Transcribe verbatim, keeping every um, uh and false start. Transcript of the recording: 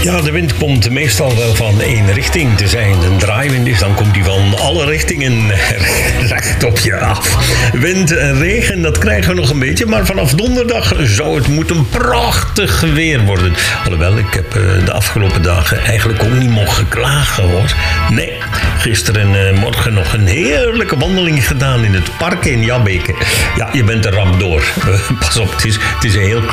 Ja, de wind komt meestal wel van één richting te zijn. Een draaiwind is, dan komt die van alle richtingen recht op je af. Wind en regen, dat krijgen we nog een beetje. Maar vanaf donderdag zou het moeten prachtig weer worden. Alhoewel, ik heb de afgelopen dagen eigenlijk ook niet mogen klagen, hoor. Nee, gisteren en morgen nog een heerlijke wandeling gedaan in het park in Jabbeke. Ja, je bent er rap door. Pas op, het is, het is een heel klein